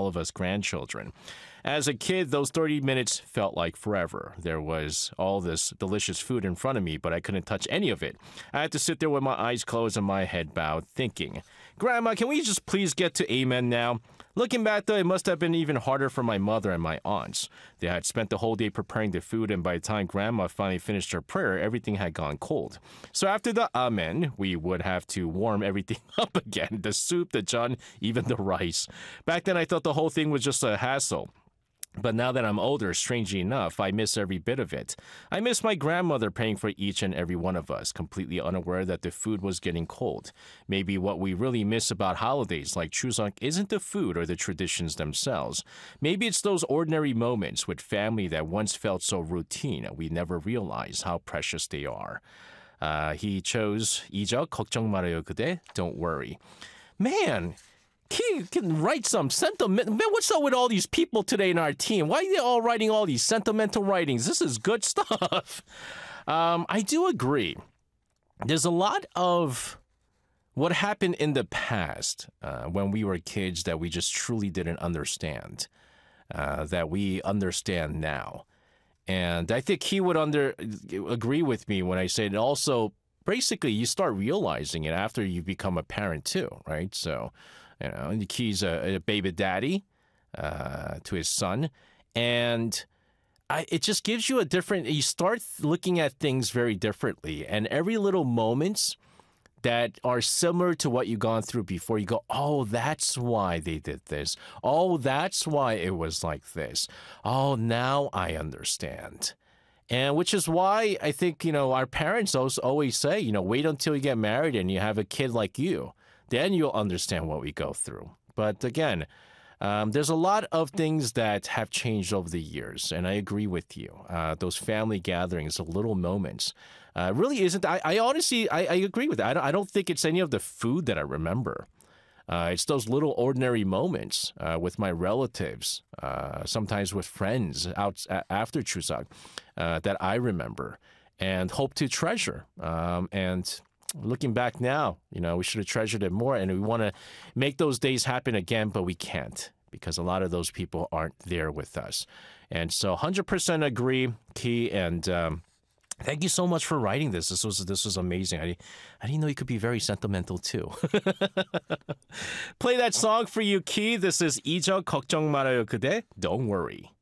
of us grandchildren. As a kid, those 30 minutes felt like forever. There was all this delicious food in front of me, but I couldn't touch any of it. I had to sit there with my eyes closed and my head bowed, thinking, Grandma, can we just please get to amen now? Looking back, though, it must have been even harder for my mother and my aunts. They had spent the whole day preparing the food, and by the time Grandma finally finished her prayer, everything had gone cold. So after the amen, we would have to warm everything up again. The soup, the chun, even the rice. Back then, I thought the whole thing was just a hassle. But now that I'm older, strangely enough, I miss every bit of it. I miss my grandmother praying for each and every one of us, completely unaware that the food was getting cold. Maybe what we really miss about holidays like Chuseok isn't the food or the traditions themselves. Maybe it's those ordinary moments with family that once felt so routine we never realize how precious they are. He chose 이적 걱정 말아요 그대, don't worry. Man, he can write some sentiment. Man, what's up with all these people today in our team? Why are they all writing all these sentimental writings? This is good stuff. I do agree. There's a lot of what happened in the past when we were kids that we just truly didn't understand, that we understand now. And I think he would agree with me when I say it also, basically, you start realizing it after you become a parent too, right? So, he's a baby daddy to his son. And it just gives you you start looking at things very differently. And every little moments that are similar to what you've gone through before, you go, oh, that's why they did this. Oh, that's why it was like this. Oh, now I understand. And which is why I think, our parents always say, wait until you get married and you have a kid like you. Then you'll understand what we go through. But again, there's a lot of things that have changed over the years, and I agree with you. Those family gatherings, the little moments, really isn't. I honestly agree with that. I don't think it's any of the food that I remember. It's those little ordinary moments with my relatives, sometimes with friends after Chuseok, that I remember and hope to treasure. And looking back now, we should have treasured it more, and we want to make those days happen again, but we can't because a lot of those people aren't there with us. And so 100% agree, Key, and thank you so much for writing this. This was amazing. I didn't know you could be very sentimental too. Play that song for you, Key. This is 이적 걱정 말아요 그대, don't worry.